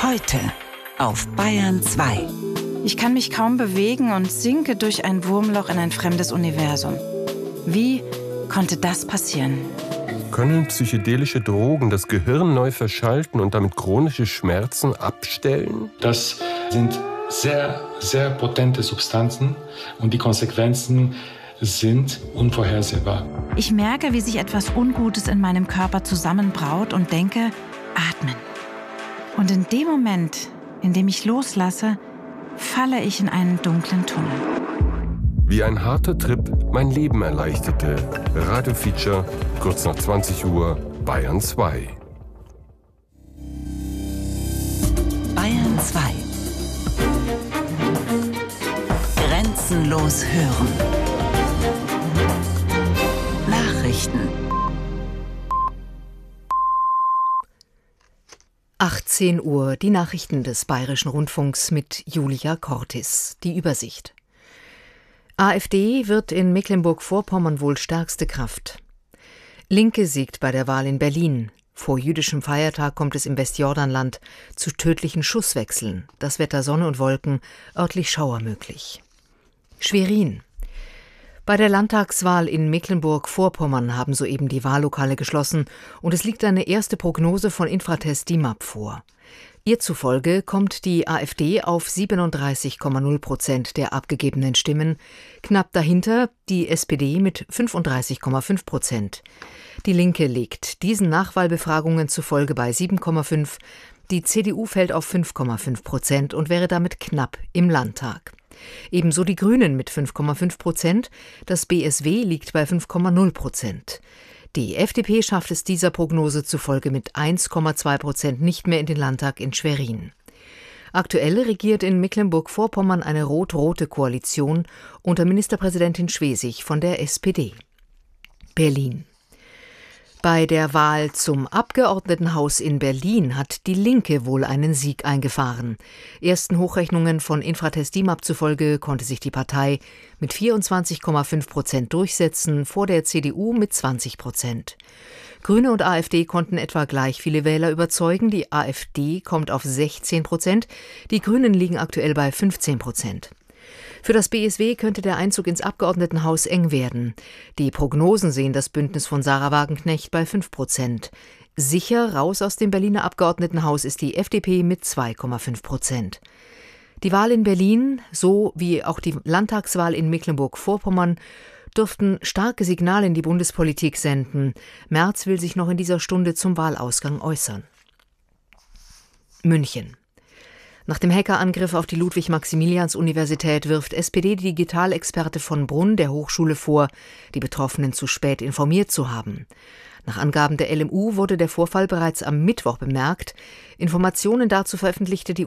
Heute auf Bayern 2. Ich kann mich kaum bewegen und sinke durch ein Wurmloch in ein fremdes Universum. Wie konnte das passieren? Können psychedelische Drogen das Gehirn neu verschalten und damit chronische Schmerzen abstellen? Das sind sehr, sehr potente Substanzen und die Konsequenzen sind unvorhersehbar. Ich merke, wie sich etwas Ungutes in meinem Körper zusammenbraut und denke, atmen. Und in dem Moment, in dem ich loslasse, falle ich in einen dunklen Tunnel. Wie ein harter Trip mein Leben erleichterte. Radiofeature, kurz nach 20 Uhr, Bayern 2. Bayern 2. Grenzenlos hören. Nachrichten. 18 Uhr, die Nachrichten des Bayerischen Rundfunks mit Julia Cortis. Die Übersicht. AfD wird in Mecklenburg-Vorpommern wohl stärkste Kraft. Linke siegt bei der Wahl in Berlin. Vor jüdischem Feiertag kommt es im Westjordanland zu tödlichen Schusswechseln. Das Wetter Sonne und Wolken, örtlich Schauer möglich. Schwerin. Bei der Landtagswahl in Mecklenburg-Vorpommern haben soeben die Wahllokale geschlossen und es liegt eine erste Prognose von Infratest DIMAP vor. Ihr zufolge kommt die AfD auf 37,0% der abgegebenen Stimmen, knapp dahinter die SPD mit 35,5%. Die Linke liegt diesen Nachwahlbefragungen zufolge bei 7,5%, die CDU fällt auf 5,5% und wäre damit knapp im Landtag. Ebenso die Grünen mit 5,5%, das BSW liegt bei 5,0%. Die FDP schafft es dieser Prognose zufolge mit 1,2% nicht mehr in den Landtag in Schwerin. Aktuell regiert in Mecklenburg-Vorpommern eine rot-rote Koalition unter Ministerpräsidentin Schwesig von der SPD. Berlin. Bei der Wahl zum Abgeordnetenhaus in Berlin hat die Linke wohl einen Sieg eingefahren. Ersten Hochrechnungen von Infratest DIMAP zufolge konnte sich die Partei mit 24,5% durchsetzen, vor der CDU mit 20%. Grüne und AfD konnten etwa gleich viele Wähler überzeugen. Die AfD kommt auf 16%, die Grünen liegen aktuell bei 15%. Für das BSW könnte der Einzug ins Abgeordnetenhaus eng werden. Die Prognosen sehen das Bündnis von Sarah Wagenknecht bei 5%. Sicher raus aus dem Berliner Abgeordnetenhaus ist die FDP mit 2,5%. Die Wahl in Berlin, so wie auch die Landtagswahl in Mecklenburg-Vorpommern, dürften starke Signale in die Bundespolitik senden. Merz will sich noch in dieser Stunde zum Wahlausgang äußern. München. Nach dem Hackerangriff auf die Ludwig-Maximilians-Universität wirft SPD-Digitalexperte von Brunn der Hochschule vor, die Betroffenen zu spät informiert zu haben. Nach Angaben der LMU wurde der Vorfall bereits am Mittwoch bemerkt. Informationen dazu veröffentlichte die